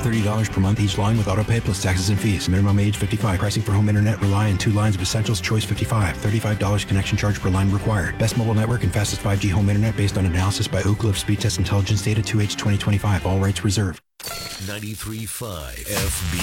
$30 per month each line with autopay plus taxes and fees. Minimum age 55. Pricing for home internet rely on 2 lines of Essentials Choice 55. $35 connection charge per line required. Best mobile network and fastest 5G home internet based on analysis by Ookla of Speed Test Intelligence Data 2H 2025. All rights reserved. 93.5 FB.